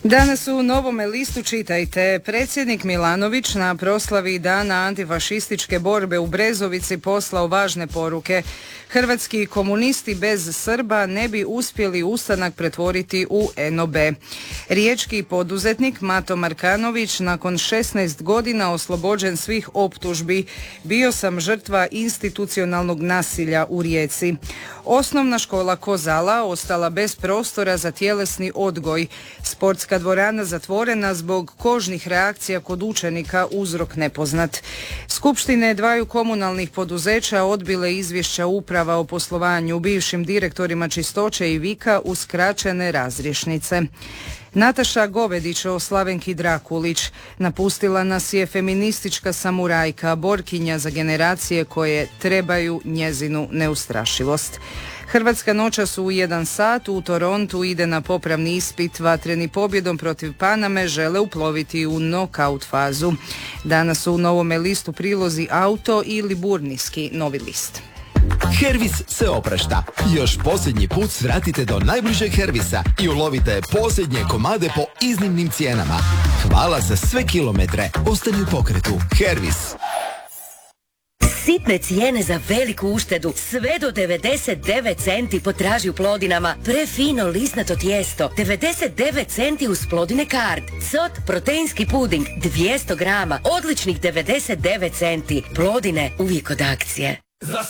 Danas u Novome listu čitajte: predsjednik Milanović na proslavi Dana antifašističke borbe u Brezovici poslao važne poruke. Hrvatski komunisti bez Srba ne bi uspjeli ustanak pretvoriti u NOB. Riječki poduzetnik Mato Markanović nakon 16 godina oslobođen svih optužbi. Bio sam žrtva institucionalnog nasilja u Rijeci. Osnovna škola Kozala ostala bez prostora za tjelesni odgoj. Sportska dvorana zatvorena zbog kožnih reakcija kod učenika, uzrok nepoznat. Skupštine dvaju komunalnih poduzeća odbile izvješća uprava o poslovanju. Bivšim direktorima Čistoće i Vika uskraćene razrješnice. Nataša Govedić o Slavenki Drakulić: napustila nas je feministička samurajka, borkinja za generacije koje trebaju njezinu neustrašivost. Hrvatska noćas u 1 sat u Torontu ide na popravni ispit. Vatreni pobjedom protiv Paname žele uploviti u nokaut fazu. Danas u Novome listu prilozi Auto i Liburnijski Novi list. Hervis se oprašta. Još posljednji put svratite do najbližeg Hervisa i ulovite posljednje komade po iznimnim cijenama. Hvala za sve kilometre. Ostani u pokretu. Hervis. Sitne cijene za veliku uštedu. Sve do 99 centi potraži u Plodinama. Prefino lisnato tijesto. 99 centi uz Plodine kard. Sot proteinski puding 200 grama. Odličnih 99 centi. Plodine uvijek od akcije.